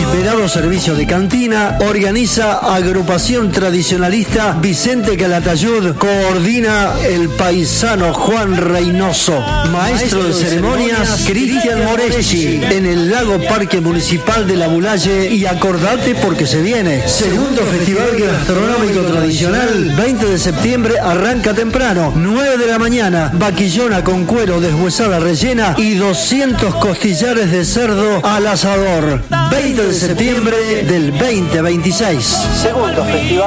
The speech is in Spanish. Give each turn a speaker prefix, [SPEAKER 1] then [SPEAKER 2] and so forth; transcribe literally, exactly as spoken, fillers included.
[SPEAKER 1] Esmerado servicio de cantina. Organiza Agrupación Tradicionalista Vicente Calatayud. Coordina el paisano Juan Reynoso. Maestro de ceremonias Cristian Moreschi. En el Lago Parque Municipal de La Bulaye. Y acordate porque se viene. Segundo Festival Gastronómico Tradicional. veinte de septiembre arranca temprano. nueve de la mañana. Vaquillona con cuero, deshuesada rellena y doscientos costillares de cerdo al asador. veinte de septiembre del veinte veintiséis.
[SPEAKER 2] Segundo Festival